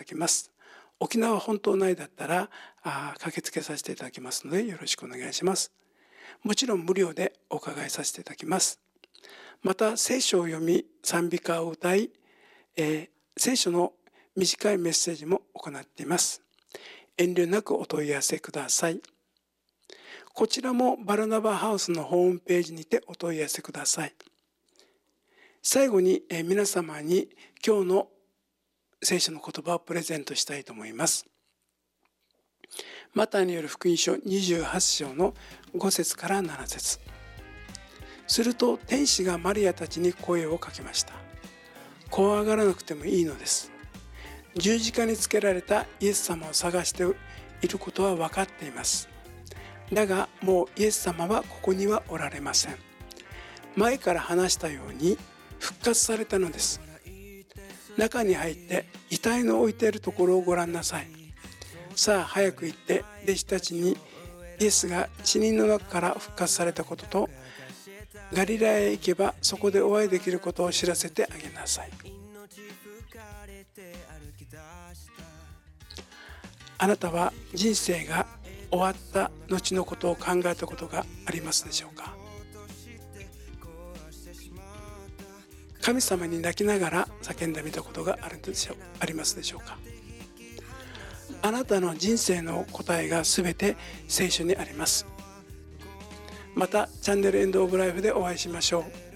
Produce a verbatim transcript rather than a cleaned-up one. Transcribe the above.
だきます。沖縄本島内だったらあ駆けつけさせていただきますのでよろしくお願いします。もちろん無料でお伺いさせていただきます。また聖書を読み賛美歌を歌い、えー、聖書の短いメッセージも行っています。遠慮なくお問い合わせください。こちらもバルナバハウスのホームページにてお問い合わせください。最後に、えー、皆様に今日の聖書の言葉をプレゼントしたいと思います。マタイによる福音書にじゅうはち章のご節からなな節。すると天使がマリアたちに声をかけました。怖がらなくてもいいのです。十字架につけられたイエス様を探していることは分かっています。だがもうイエス様はここにはおられません。前から話したように復活されたのです。中に入って遺体の置いているところをご覧なさい。さあ早く行って弟子たちにイエスが死人の中から復活されたこととガリラヤへ行けばそこでお会いできることを知らせてあげなさい。あなたは人生が終わった後のことを考えたことがありますでしょうか。神様に泣きながら叫んでみたことがあるでしょうありますでしょうか。あなたの人生の答えがすべて聖書にあります。またチャンネルエンドオブライフでお会いしましょう。